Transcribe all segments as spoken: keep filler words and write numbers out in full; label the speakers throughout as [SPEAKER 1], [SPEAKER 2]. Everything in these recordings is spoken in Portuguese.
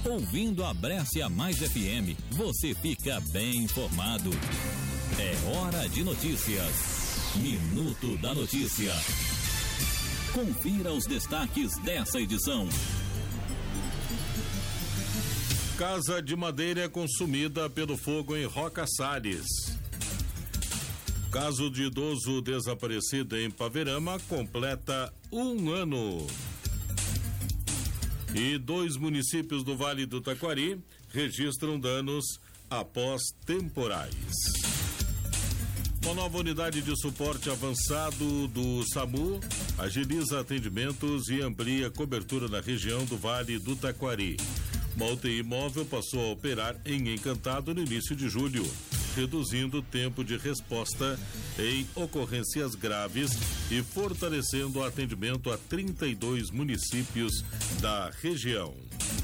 [SPEAKER 1] Ouvindo a Brescia Mais F M, você fica bem informado. É hora de notícias. Minuto da Notícia. Confira os destaques dessa edição.
[SPEAKER 2] Casa de madeira é consumida pelo fogo em Roca Salles. Caso de idoso desaparecido em Paverama completa um ano. E dois municípios do Vale do Taquari registram danos após temporais. Uma nova unidade de suporte avançado do SAMU agiliza atendimentos e amplia cobertura na região do Vale do Taquari. Uma U T I móvel passou a operar em Encantado no início de julho, reduzindo o tempo de resposta em ocorrências graves e fortalecendo o atendimento a trinta e dois municípios da região.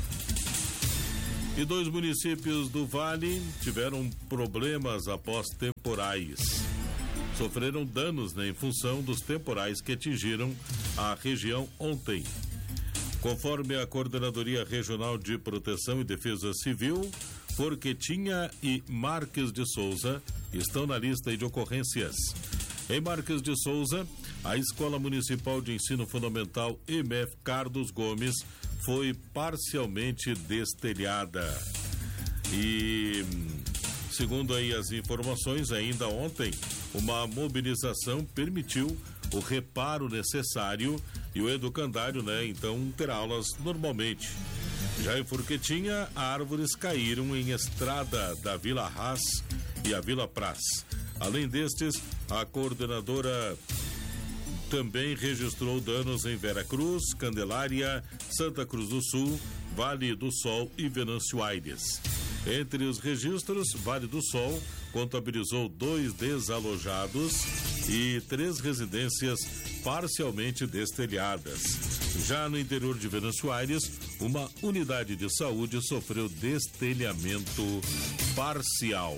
[SPEAKER 2] E dois municípios do Vale tiveram problemas após temporais. Sofreram danos, né, em função dos temporais que atingiram a região ontem. Conforme a Coordenadoria Regional de Proteção e Defesa Civil, Forquetinha e Marques de Souza estão na lista de ocorrências. Em Marques de Souza, a Escola Municipal de Ensino Fundamental M F Carlos Gomes foi parcialmente destelhada. E, segundo aí as informações, ainda ontem, uma mobilização permitiu o reparo necessário e o educandário, né, então terá aulas normalmente. Já em Forquetinha, árvores caíram em estrada da Vila Haas e a Vila Praz. Além destes, a coordenadora também registrou danos em Vera Cruz, Candelária, Santa Cruz do Sul, Vale do Sol e Venâncio Aires. Entre os registros, Vale do Sol contabilizou dois desalojados e três residências parcialmente destelhadas. Já no interior de Venâncio Aires, uma unidade de saúde sofreu destelhamento parcial.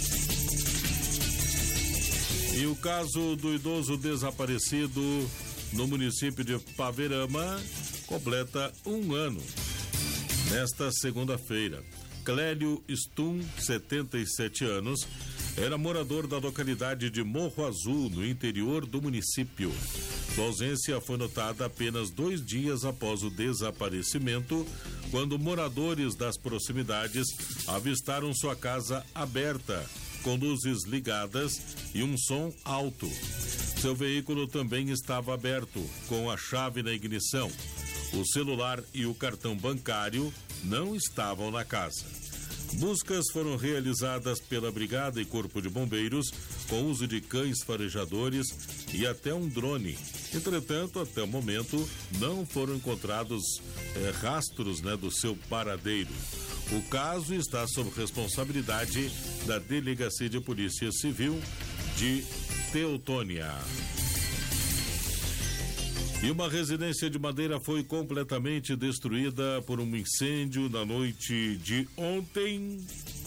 [SPEAKER 2] E o caso do idoso desaparecido no município de Paverama completa um ano. Nesta segunda-feira, Clélio Stum, setenta e sete anos, era morador da localidade de Morro Azul, no interior do município. Sua ausência foi notada apenas dois dias após o desaparecimento, quando moradores das proximidades avistaram sua casa aberta, com luzes ligadas e um som alto. Seu veículo também estava aberto, com a chave na ignição. O celular e o cartão bancário não estavam na casa. Buscas foram realizadas pela Brigada e Corpo de Bombeiros, com uso de cães farejadores e até um drone. Entretanto, até o momento, não foram encontrados eh, rastros, né, do seu paradeiro. O caso está sob responsabilidade da Delegacia de Polícia Civil de Teutônia. E uma residência de madeira foi completamente destruída por um incêndio na noite de ontem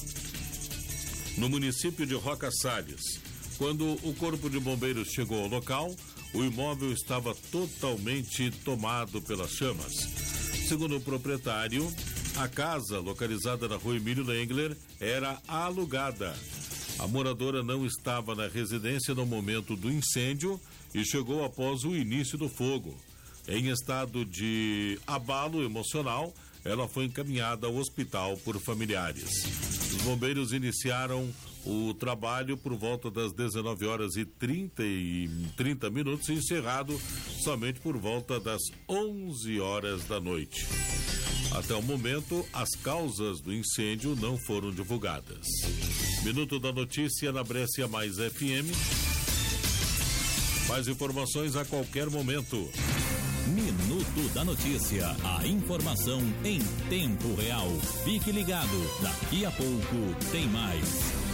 [SPEAKER 2] no município de Roca Salles. Quando o Corpo de Bombeiros chegou ao local, o imóvel estava totalmente tomado pelas chamas. Segundo o proprietário, a casa, localizada na rua Emílio Lengler, era alugada. A moradora não estava na residência no momento do incêndio e chegou após o início do fogo. Em estado de abalo emocional, ela foi encaminhada ao hospital por familiares. Os bombeiros iniciaram o trabalho por volta das dezenove horas e trinta minutos, encerrado somente por volta das onze horas da noite. Até o momento, as causas do incêndio não foram divulgadas. Minuto da Notícia na Brescia Mais F M. Mais informações a qualquer momento.
[SPEAKER 1] Minuto da Notícia. A informação em tempo real. Fique ligado. Daqui a pouco tem mais.